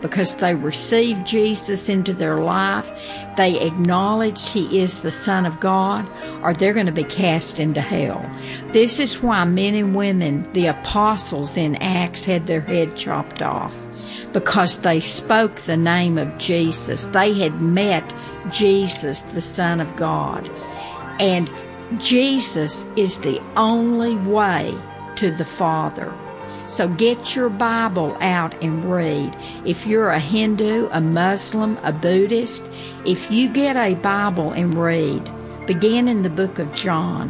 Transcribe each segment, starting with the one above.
because they received Jesus into their life, they acknowledged He is the Son of God, or they're going to be cast into hell. This is why men and women, the apostles in Acts, had their head chopped off, because they spoke the name of Jesus. They had met Jesus, the Son of God. And Jesus is the only way to the Father. So get your Bible out and read. If you're a Hindu, a Muslim, a Buddhist, if you get a Bible and read, begin in the book of John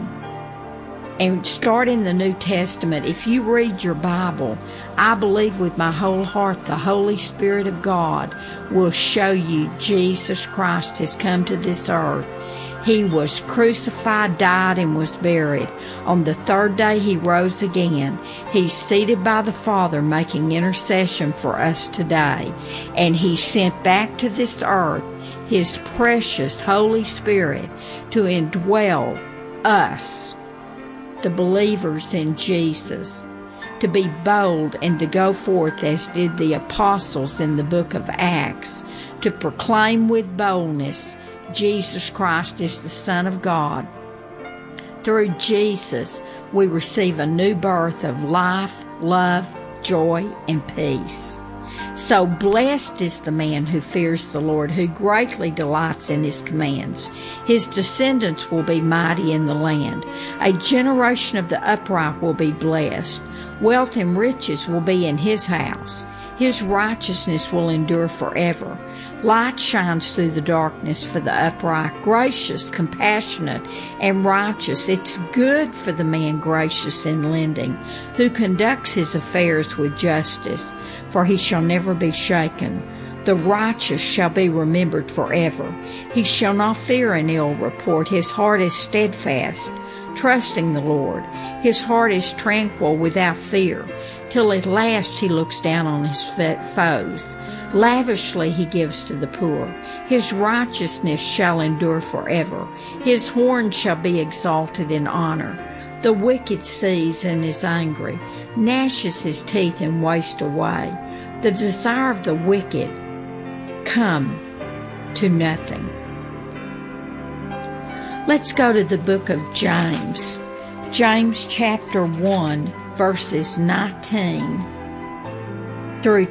and start in the New Testament. If you read your Bible, I believe with my whole heart the Holy Spirit of God will show you Jesus Christ has come to this earth. He was crucified, died, and was buried. On the third day he rose again. He's seated by the Father making intercession for us today. And he sent back to this earth his precious Holy Spirit to indwell us, the believers in Jesus, to be bold and to go forth as did the apostles in the book of Acts, to proclaim with boldness Jesus Christ is the Son of God. Through Jesus, we receive a new birth of life, love, joy, and peace. So blessed is the man who fears the Lord, who greatly delights in His commands. His descendants will be mighty in the land. A generation of the upright will be blessed. Wealth and riches will be in his house. His righteousness will endure forever. Light shines through the darkness for the upright, gracious, compassionate, and righteous. It's good for the man gracious in lending, who conducts his affairs with justice, for he shall never be shaken. The righteous shall be remembered forever. He shall not fear an ill report. His heart is steadfast, trusting the Lord. His heart is tranquil without fear, till at last he looks down on his foes. Lavishly he gives to the poor. His righteousness shall endure forever. His horn shall be exalted in honor. The wicked sees and is angry, gnashes his teeth and wastes away. The desire of the wicked come to nothing. Let's go to the book of James. James chapter 1, verses 19 through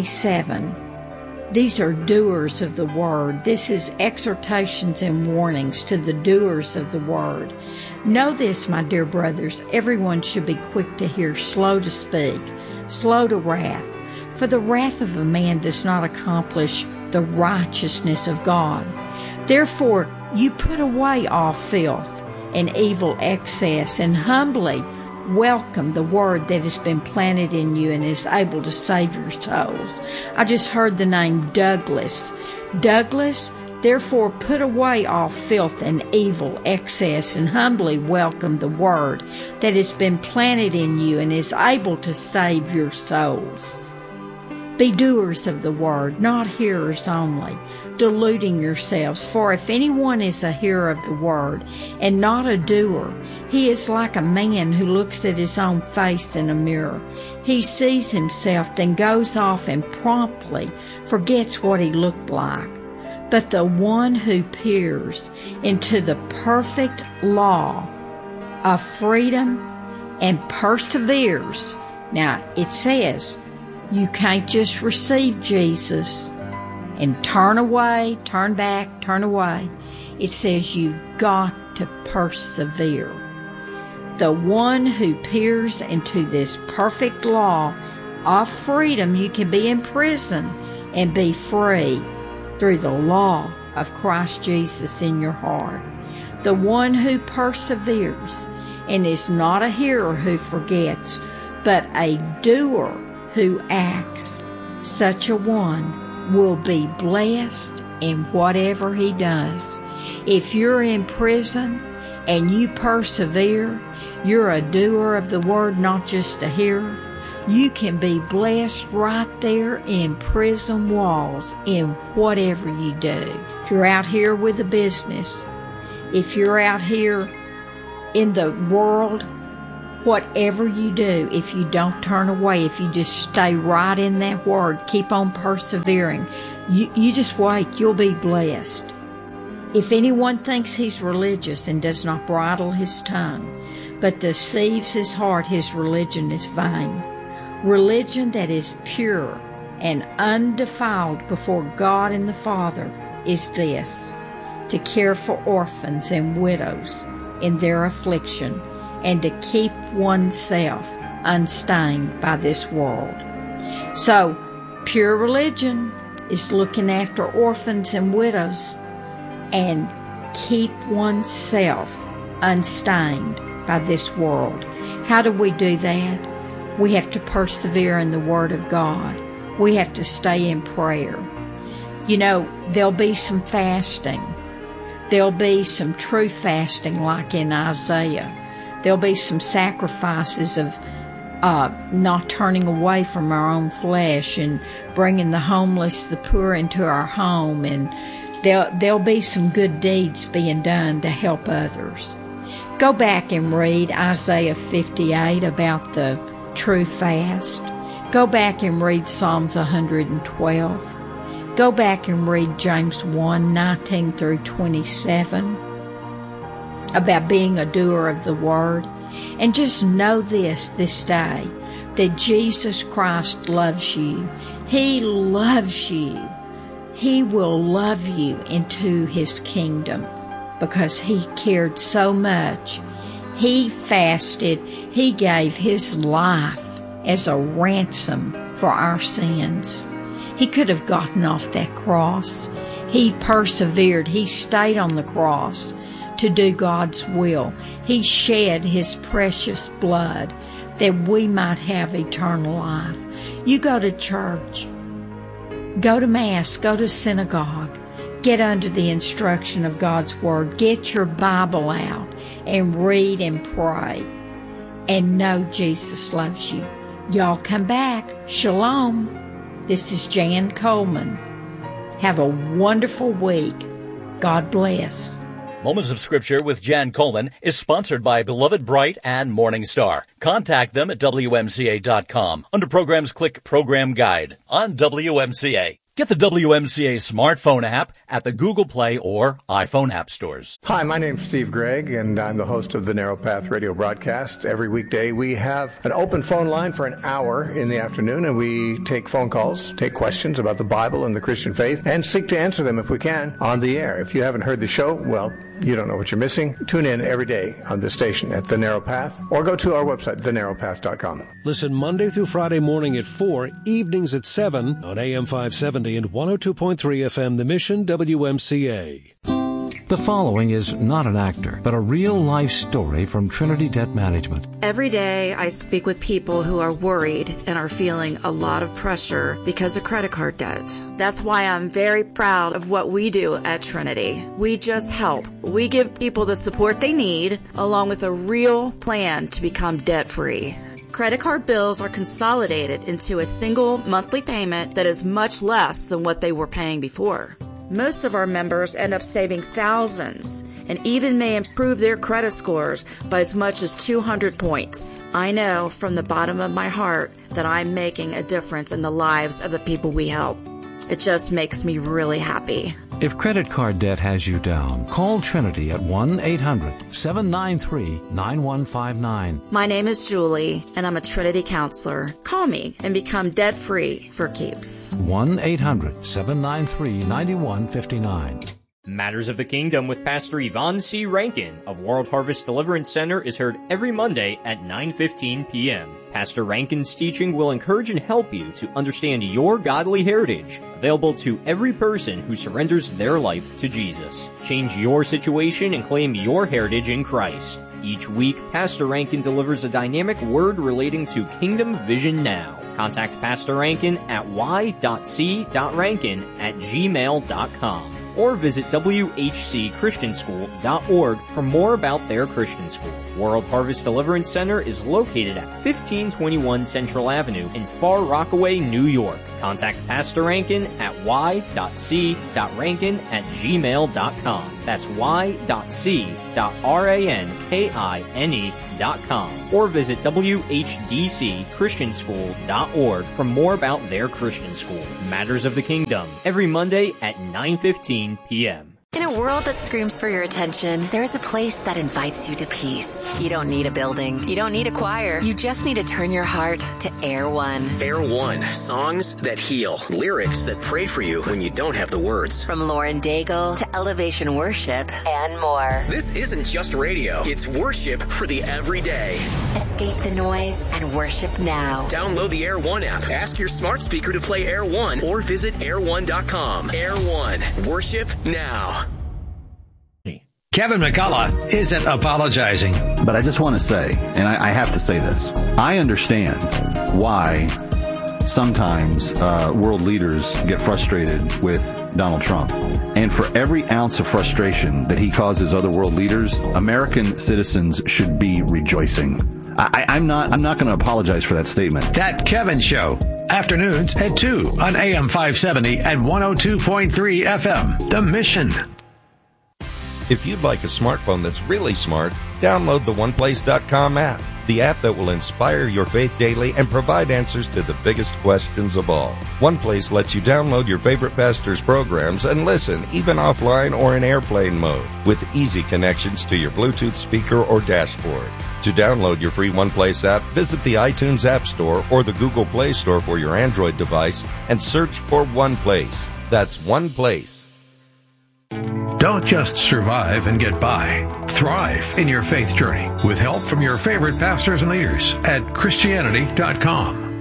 27. These are doers of the word. This is exhortations and warnings to the doers of the word. Know this, my dear brothers, everyone should be quick to hear, slow to speak, slow to wrath. For the wrath of a man does not accomplish the righteousness of God. Therefore, you put away all filth and evil excess, and humbly welcome the word that has been planted in you and is able to save your souls. I just heard the name Douglas. Douglas, therefore put away all filth and evil excess, and humbly welcome the word that has been planted in you and is able to save your souls. Be doers of the word, not hearers only, deluding yourselves. For if anyone is a hearer of the word and not a doer, he is like a man who looks at his own face in a mirror. He sees himself, then goes off and promptly forgets what he looked like. But the one who peers into the perfect law of freedom and perseveres. Now, it says, you can't just receive Jesus and turn away, turn back, turn away. It says you've got to persevere. The one who peers into this perfect law of freedom, you can be in prison and be free through the law of Christ Jesus in your heart. The one who perseveres and is not a hearer who forgets, but a doer who acts, such a one will be blessed in whatever he does. If you're in prison and you persevere, you're a doer of the word, not just a hearer. You can be blessed right there in prison walls in whatever you do. If you're out here with a business, if you're out here in the world Whatever you do, if you don't turn away, if you just stay right in that word, keep on persevering, you just wait, you'll be blessed. If anyone thinks he's religious and does not bridle his tongue, but deceives his heart, his religion is vain. Religion that is pure and undefiled before God and the Father is this: to care for orphans and widows in their affliction, and to keep oneself unstained by this world. So, pure religion is looking after orphans and widows and keep oneself unstained by this world. How do we do that? We have to persevere in the Word of God. We have to stay in prayer. You know, there'll be some fasting. There'll be some true fasting like in Isaiah. There'll be some sacrifices of not turning away from our own flesh and bringing the homeless, the poor into our home. And there'll be some good deeds being done to help others. Go back and read Isaiah 58 about the true fast. Go back and read Psalms 112. Go back and read James 1:19 through 27 about being a doer of the Word. And just know this day, that Jesus Christ loves you. He loves you. He will love you into His kingdom because He cared so much. He fasted. He gave His life as a ransom for our sins. He could have gotten off that cross. He persevered. He stayed on the cross to do God's will. He shed His precious blood that we might have eternal life. You go to church, go to Mass, go to synagogue, get under the instruction of God's Word, get your Bible out and read and pray, and know Jesus loves you. Y'all come back. Shalom. This is Jan Coleman. Have a wonderful week. God bless. Moments of Scripture with Jan Coleman is sponsored by Beloved Bright and Morning Star. Contact them at WMCA.com. Under programs, click Program Guide on WMCA. Get the WMCA smartphone app at the Google Play or iPhone app stores. Hi, my name's Steve Gregg, and I'm the host of the Narrow Path radio broadcast. Every weekday we have an open phone line for an hour in the afternoon, and we take phone calls, take questions about the Bible and the Christian faith, and seek to answer them if we can on the air. If you haven't heard the show, well, you don't know what you're missing. Tune in every day on this station at The Narrow Path, or go to our website, thenarrowpath.com. Listen Monday through Friday morning at 4, evenings at 7 on AM 570 and 102.3 FM, The Mission, WMCA. The following is not an actor, but a real-life story from Trinity Debt Management. Every day I speak with people who are worried and are feeling a lot of pressure because of credit card debt. That's why I'm very proud of what we do at Trinity. We just help. We give people the support they need, along with a real plan to become debt-free. Credit card bills are consolidated into a single monthly payment that is much less than what they were paying before. Most of our members end up saving thousands and even may improve their credit scores by as much as 200 points. I know from the bottom of my heart that I'm making a difference in the lives of the people we help. It just makes me really happy. If credit card debt has you down, call Trinity at 1-800-793-9159. My name is Julie, and I'm a Trinity counselor. Call me and become debt-free for keeps. 1-800-793-9159. Matters of the Kingdom with Pastor Yvonne C. Rankin of World Harvest Deliverance Center is heard every Monday at 9:15 p.m. Pastor Rankin's teaching will encourage and help you to understand your godly heritage, available to every person who surrenders their life to Jesus. Change your situation and claim your heritage in Christ. Each week, Pastor Rankin delivers a dynamic word relating to Kingdom Vision Now. Contact Pastor Rankin at y.c.rankin@gmail.com. or visit whcchristianschool.org for more about their Christian school. World Harvest Deliverance Center is located at 1521 Central Avenue in Far Rockaway, New York. Contact Pastor Rankin at y.c.rankin@gmail.com. That's y.c.rankine www.whdcchristianschool.com or visit whdcchristianschool.org for more about their Christian school. Matters of the Kingdom, every Monday at 9:15 p.m. In a world that screams for your attention, there is a place that invites you to peace. You don't need a building. You don't need a choir. You just need to turn your heart to Air One. Air One, songs that heal, lyrics that pray for you when you don't have the words. From Lauren Daigle to Elevation Worship and more. This isn't just radio. It's worship for the everyday. Escape the noise and worship now. Download the Air One app. Ask your smart speaker to play Air One or visit air1.com. Air One, worship now. Kevin McCullough isn't apologizing. But I just want to say, and I have to say this, I understand why sometimes world leaders get frustrated with Donald Trump. And for every ounce of frustration that he causes other world leaders, American citizens should be rejoicing. I'm not going to apologize for that statement. That Kevin Show, afternoons at 2 on AM 570 and 102.3 FM. The Mission. If you'd like a smartphone that's really smart, download the OnePlace.com app, the app that will inspire your faith daily and provide answers to the biggest questions of all. OnePlace lets you download your favorite pastor's programs and listen, even offline or in airplane mode, with easy connections to your Bluetooth speaker or dashboard. To download your free OnePlace app, visit the iTunes App Store or the Google Play Store for your Android device and search for OnePlace. That's OnePlace. Don't just survive and get by. Thrive in your faith journey with help from your favorite pastors and leaders at Christianity.com.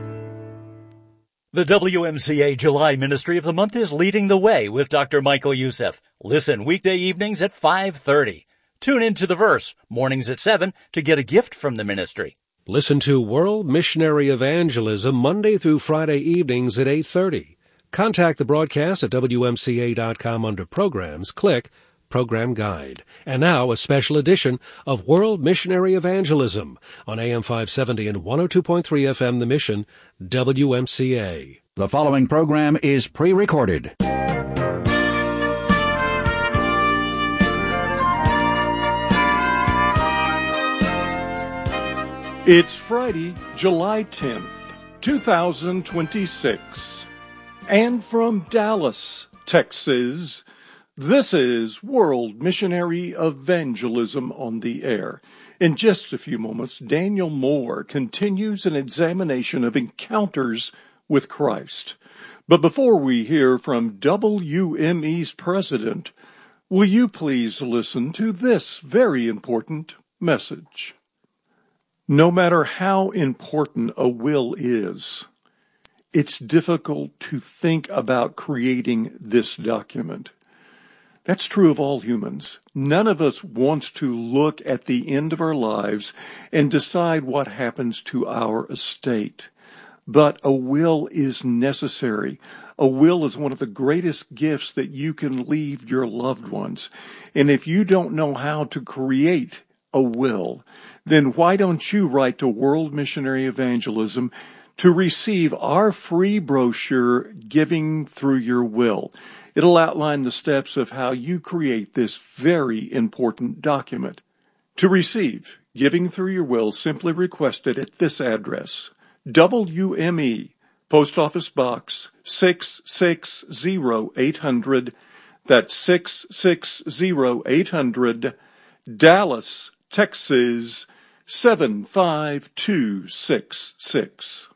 The WMCA July Ministry of the Month is Leading the Way with Dr. Michael Youssef. Listen weekday evenings at 5:30. Tune into The Verse, mornings at 7 to get a gift from the ministry. Listen to World Missionary Evangelism Monday through Friday evenings at 8:30. Contact the broadcast at WMCA.com under Programs. Click Program Guide. And now a special edition of World Missionary Evangelism on AM 570 and 102.3 FM The Mission, WMCA. The following program is pre-recorded. It's Friday, July 10th, 2026. And from Dallas, Texas, this is World Missionary Evangelism on the Air. In just a few moments, Daniel Moore continues an examination of encounters with Christ. But before we hear from WME's president, will you please listen to this very important message? No matter how important a will is, it's difficult to think about creating this document. That's true of all humans. None of us wants to look at the end of our lives and decide what happens to our estate. But a will is necessary. A will is one of the greatest gifts that you can leave your loved ones. And if you don't know how to create a will, then why don't you write to World Missionary Evangelism to receive our free brochure, Giving Through Your Will. It'll outline the steps of how you create this very important document. To receive Giving Through Your Will, simply request it at this address: WME, Post Office Box 660-800. That's 660-800, Dallas, Texas 75266.